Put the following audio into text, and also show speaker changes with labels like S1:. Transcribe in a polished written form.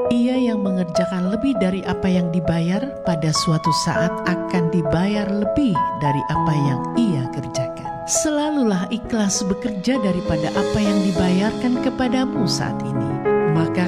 S1: Ia yang mengerjakan lebih dari apa yang dibayar, pada suatu saat akan dibayar lebih dari apa yang ia kerjakan. Selalulah ikhlas bekerja daripada apa yang dibayarkan kepadamu saat ini. Maka